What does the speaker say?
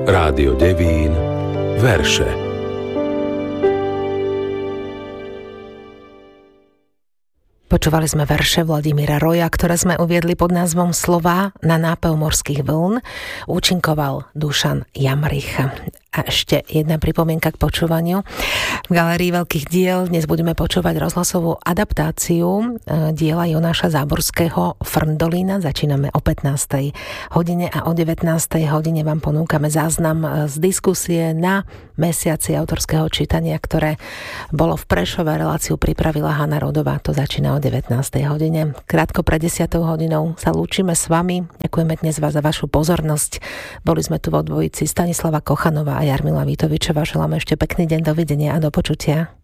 Rádio Devín, verše. Počúvali sme verše Vladimíra Roja, ktoré sme uviedli pod názvom Slová na nápev morských vln. Účinkoval Dušan Jamrich. A ešte jedna pripomienka k počúvaniu. V Galérii veľkých diel dnes budeme počúvať rozhlasovú adaptáciu diela Jonáša Záborského Frndolína. Začíname o 15. hodine a o 19. hodine vám ponúkame záznam z diskusie na mesiaci autorského čítania, ktoré bolo v Prešove. Reláciu pripravila Hana Rodová. To začína o 19. hodine. Krátko pred 10. hodinou sa lúčime s vami. Ďakujeme dnes vás za vašu pozornosť. Boli sme tu vo dvojici Stanislava Kochanová a Jarmila Vitovičová. Želáme ešte pekný deň, dovidenia a do počutia.